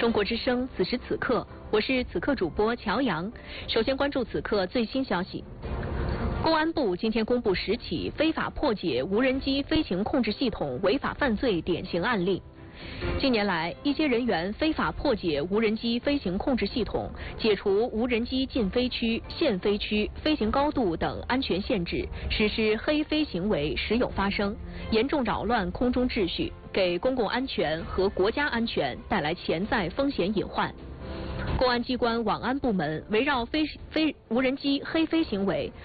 中国之声，此时此刻，我是此刻主播乔阳。首先关注此刻最新消息。公安部今天公布10起非法破解无人机飞行控制系统违法犯罪典型案例。近年来，一些人员非法破解无人机飞行控制系统，解除无人机禁飞区、限飞区、飞行高度等安全限制，实施黑飞行为时有发生，严重扰乱空中秩序，给公共安全和国家安全带来潜在风险隐患。公安机关网安部门围绕无人机黑飞行为